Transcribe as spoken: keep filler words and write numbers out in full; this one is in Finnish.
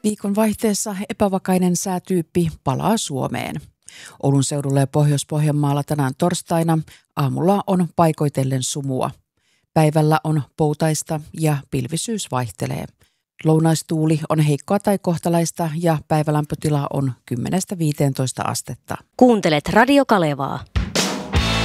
Viikon vaihteessa epävakainen säätyyppi palaa Suomeen. Oulun seudulla ja Pohjois-Pohjanmaalla tänään torstaina aamulla on paikoitellen sumua. Päivällä on poutaista ja pilvisyys vaihtelee. Lounaistuuli on heikkoa tai kohtalaista ja päivälämpötila on kymmenestä viiteentoista astetta. Kuuntelet Radio Kalevaa.